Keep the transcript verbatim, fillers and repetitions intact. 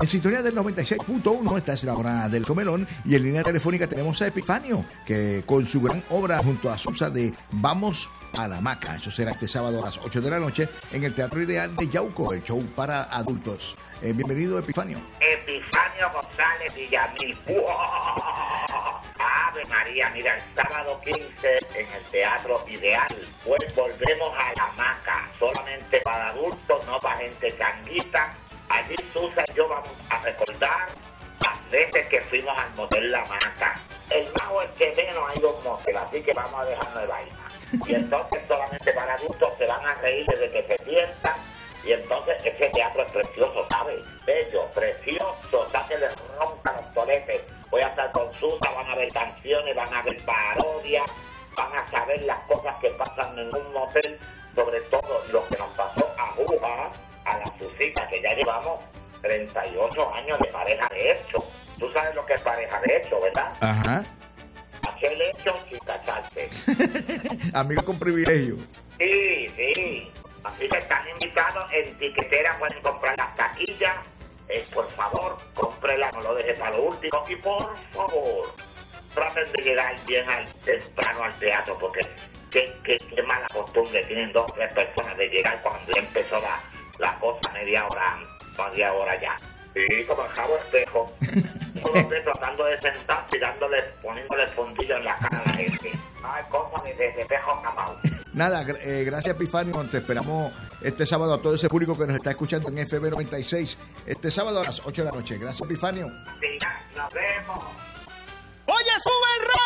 En sintonía del noventa y seis punto uno, esta es la hora del comelón, y en línea telefónica tenemos a Epifanio, que con su gran obra junto a Susa de Vamos a la Hamaca. Eso será este sábado a las ocho de la noche en el Teatro Ideal de Yauco, el show para adultos. Eh, bienvenido, Epifanio. Epifanio González Villamil. Ave María, mira, el sábado quince en el Teatro Ideal, pues volvemos a la hamaca, solamente para adultos, no para gente changuita. Allí Susa y yo vamos a recordar las veces que fuimos al motel La Hamaca. El mago es que menos hay dos motel, así que vamos a dejarnos de vaina. Y entonces solamente para adultos se van a reír desde que se sientan. Y entonces ese teatro es precioso, ¿sabes? Bello, precioso, ya se les ronca los toletes. Voy a estar con Susa, van a ver canciones, van a ver parodias, van a saber las cosas que pasan en un motel, sobre todo lo que nos pasó a Juja, a la Susita, que ya llevamos treinta y ocho años de pareja de hecho. Tú sabes lo que es pareja de hecho, ¿verdad? Ajá. Hacer hecho sin casarse. Amigo con privilegio. Sí, sí. Así que están invitados, en Tiquetera pueden comprar las taquillas. Eh, por favor, cómprela, no lo deje para lo último. Y por favor, traten de llegar bien al, temprano al teatro, porque qué, qué, qué mala costumbre tienen dos o tres personas de llegar cuando ya empezó la, la cosa media hora, media hora ya. Sí, como el jabo espejo. Todos tratando de sentarse y dándole, poniéndole fondillo en la cara a la gente. No hay cosa ni de espejo jamás. Nada, eh, gracias Epifanio, te esperamos este sábado a todo ese público que nos está escuchando en F M noventa y seis, este sábado a las ocho de la noche. Gracias Epifanio. Sí, nos vemos. Oye, sube el radio.